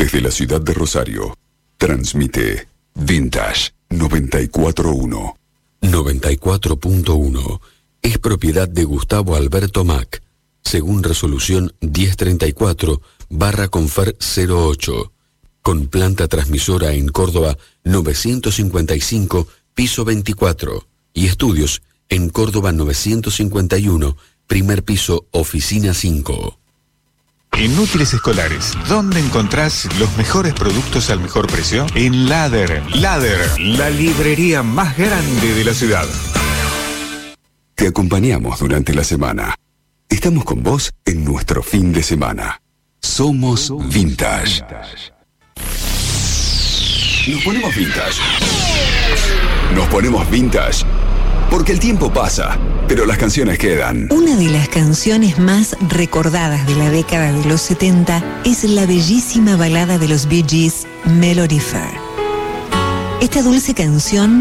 Desde la ciudad de Rosario, transmite Vintage 94.1. 94.1 es propiedad de Gustavo Alberto Mac, según resolución 1034/Confer 08, con planta transmisora en Córdoba 955, piso 24, y estudios en Córdoba 951, primer piso, oficina 5. En Útiles Escolares, ¿dónde encontrás los mejores productos al mejor precio? En Lader. Lader, la librería más grande de la ciudad. Te acompañamos durante la semana. Estamos con vos en nuestro fin de semana. Somos Vintage. Nos ponemos vintage. Nos ponemos vintage porque el tiempo pasa, pero las canciones quedan. Una de las canciones más recordadas de la década de los 70 es la bellísima balada de los Bee Gees, Melody Fair. Esta dulce canción